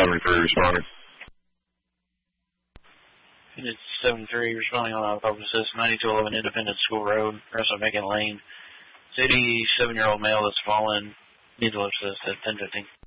73 responding. Unit 73 responding on autopsy assist, 9211 Independence School Road, Russell Macon Lane. 87-year-old male that's fallen, needs assist at 10:15.